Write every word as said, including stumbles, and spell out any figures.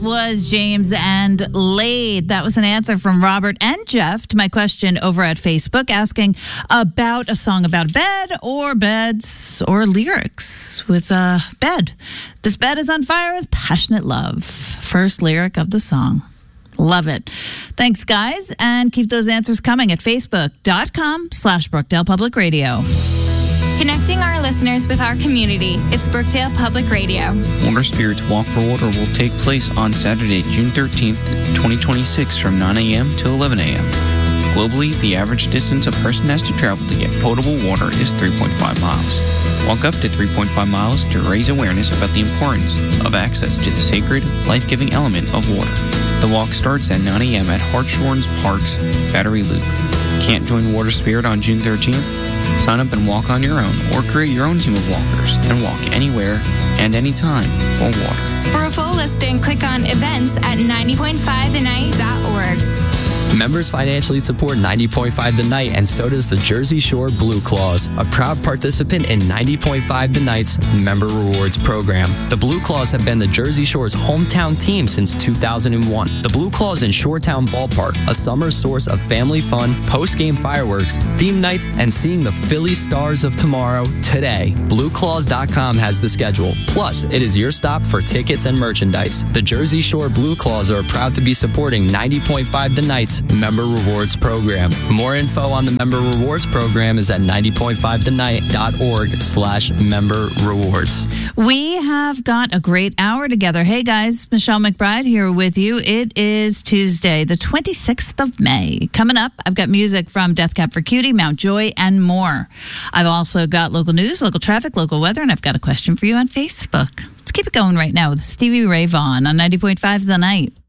was James and Laid. That was an answer from Robert and Jeff to my question over at Facebook asking about a song about bed or beds or lyrics with a bed. This bed is on fire with passionate love. First lyric of the song. Love it. Thanks, guys. And keep those answers coming at facebook.com slash Brookdale Public Radio. Connecting our listeners with our community. It's Brookdale Public Radio. Water Spirits Walk for Water will take place on Saturday, June thirteenth, twenty twenty-six from nine a.m. to eleven a.m. Globally, the average distance a person has to travel to get potable water is three point five miles. Walk up to three point five miles to raise awareness about the importance of access to the sacred, life-giving element of water. The walk starts at nine a.m. at Hartshorns Park's Battery Loop. Can't join Water Spirit on June thirteenth? Sign up and walk on your own, or create your own team of walkers and walk anywhere and anytime for water. For a full listing, click on events at ninety point five the night dot org. Members financially support ninety point five The Night, and so does the Jersey Shore Blue Claws, a proud participant in ninety point five The Night's Member Rewards program. The Blue Claws have been the Jersey Shore's hometown team since two thousand one. The Blue Claws in Shoretown Ballpark, a summer source of family fun, post-game fireworks, theme nights, and seeing the Philly Stars of tomorrow today. Blue Claws dot com has the schedule. Plus, it is your stop for tickets and merchandise. The Jersey Shore Blue Claws are proud to be supporting ninety point five The Night's Member Rewards program. More info on the Member Rewards program is at ninety point five the night dot org slash member rewards. We have got a great hour together. Hey guys, Michelle McBride here with you. It is Tuesday, the twenty-sixth of May. Coming up, I've got music from Death Cab for Cutie, Mount Joy, and more. I've also got local news, local traffic, local weather, and I've got a question for you on Facebook. Let's keep it going right now with Stevie Ray Vaughan on ninety point five The Night.